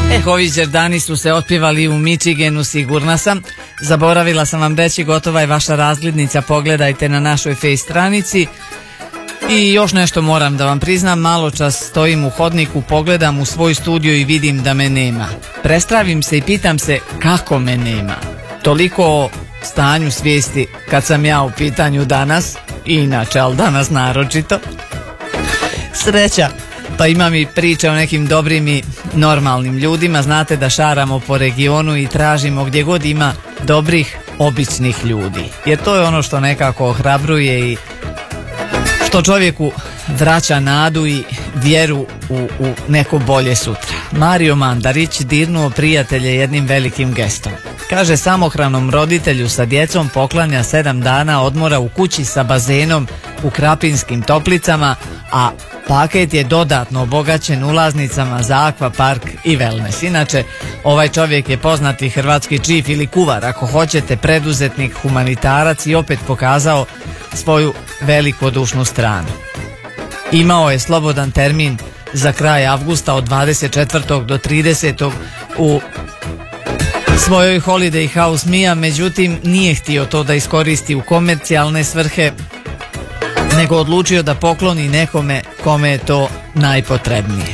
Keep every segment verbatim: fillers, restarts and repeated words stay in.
Eh, ovi đerdani su se otpjevali u Michiganu, sigurna sam. Zaboravila sam vam reći, gotova je vaša razglednica, pogledajte na našoj face stranici. I još nešto moram da vam priznam, malo čas stojim u hodniku, pogledam u svoj studio i vidim da me nema. Prestravim se i pitam se kako me nema. Toliko o stanju svijesti kad sam ja u pitanju danas, i inače, ali danas naročito. Sreća, pa imam i priče o nekim dobrim i normalnim ljudima. Znate da šaramo po regionu i tražimo gdje god ima dobrih, običnih ljudi. Jer to je ono što nekako ohrabruje i što čovjeku vraća nadu i vjeru u, u neko bolje sutra. Mario Mandarić dirnuo prijatelje jednim velikim gestom. Kaže, samohranom roditelju sa djecom poklanja sedam dana odmora u kući sa bazenom u Krapinskim Toplicama, a paket je dodatno obogaćen ulaznicama za akvapark i wellness. Inače, ovaj čovjek je poznati hrvatski čif ili kuvar, ako hoćete, preduzetnik, humanitarac i opet pokazao svoju velikodušnu stranu. Imao je slobodan termin za kraj avgusta od dvadeset četvrtog do tridesetog u svojoj Holiday House Mia, međutim nije htio to da iskoristi u komercijalne svrhe, nego odlučio da pokloni nekome kome je to najpotrebnije.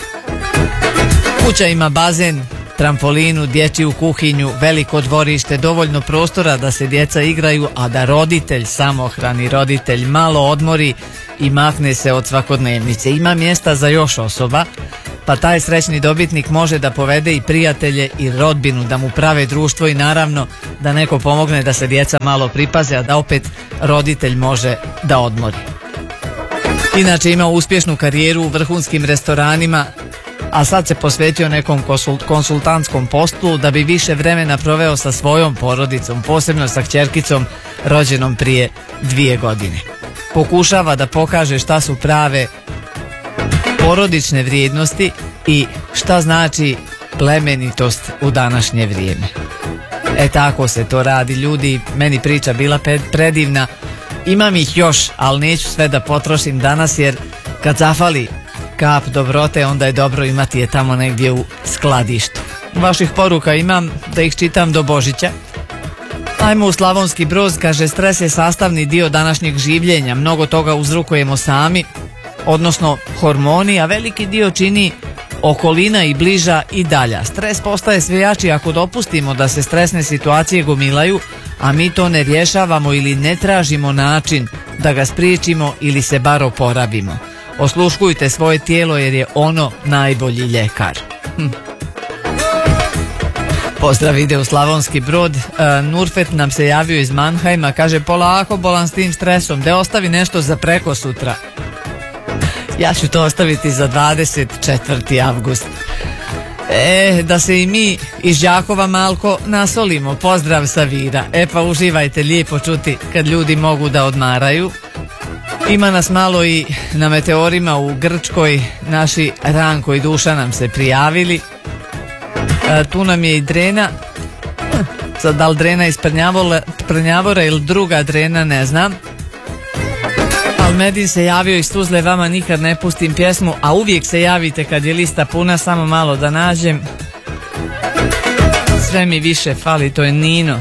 Kuća ima bazen, trampolinu, dječju kuhinju, veliko dvorište, dovoljno prostora da se djeca igraju, a da roditelj, samohrani roditelj, malo odmori i makne se od svakodnevnice. Ima mjesta za još osoba, pa taj srećni dobitnik može da povede i prijatelje i rodbinu, da mu prave društvo i naravno da neko pomogne da se djeca malo pripaze, a da opet roditelj može da odmori. Inače ima uspješnu karijeru u vrhunskim restoranima, a sad se posvetio nekom konsultantskom poslu da bi više vremena proveo sa svojom porodicom, posebno sa kćerkicom rođenom prije dvije godine. Pokušava da pokaže šta su prave porodične vrijednosti i šta znači plemenitost u današnje vrijeme. E tako se to radi, ljudi. Meni priča bila predivna. Imam ih još, ali neću sve da potrošim danas, jer kad zafali kap dobrote, onda je dobro imati je tamo negdje u skladištu. Vaših poruka imam da ih čitam do Božića. Ajmo u Slavonski Brod, kaže, stres je sastavni dio današnjeg življenja, mnogo toga uzrokujemo sami, odnosno hormoni, a veliki dio čini okolina i bliža i dalja. Stres postaje sve jači ako dopustimo da se stresne situacije gomilaju, a mi to ne rješavamo ili ne tražimo način da ga spriječimo ili se bar oporavimo. Osluškujte svoje tijelo jer je ono najbolji ljekar. Hm. Pozdrav ide u Slavonski Brod. uh, Nurfet nam se javio iz Mannheima, kaže, polako, bolan s tim stresom, de ostavi nešto za preko sutra. Ja ću to ostaviti za dvadeset četvrti avgust. E, da se i mi iz Đakova malko nasolimo. Pozdrav sa Vira. E pa uživajte, lijepo čuti kad ljudi mogu da odmaraju. Ima nas malo i na meteorima u Grčkoj. Naši Ranko i Duša nam se prijavili. E, tu nam je i Drena. Sad, da li Drena iz Prnjavora ili druga Drena, ne znam. Medin se javio iz Tuzle, vama nikad ne pustim pjesmu, a uvijek se javite kad je lista puna, samo malo da nađem. Sve mi više fali, to je Nino.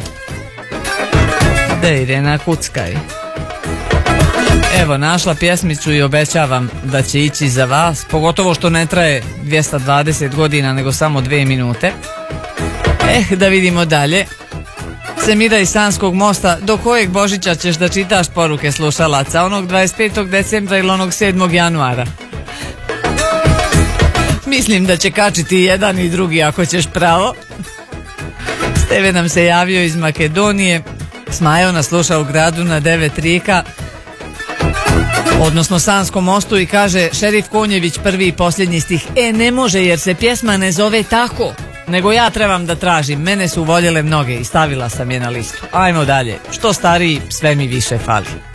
De Irena, kuckaj. Evo, našla pjesmicu i obećavam da će ići za vas, pogotovo što ne traje dvjesto dvadeset godina, nego samo dvije minute. Eh, da vidimo dalje. Semira iz Sanskog mosta, do kojeg Božića ćeš da čitaš poruke slušalaca? Onog dvadeset petog decembra ili onog sedmog januara? Mislim da će kačiti jedan i drugi ako ćeš pravo. Steve nam se javio iz Makedonije. Smajo nas sluša u gradu na devet rijeka, odnosno Sanskom mostu, i kaže, Šerif Konjević, prvi i posljednji stih. E, ne može, jer se pjesma ne zove tako, nego ja trebam da tražim. Mene su voljele mnoge i stavila sam je na listu. Ajmo dalje. Što stariji, sve mi više fali.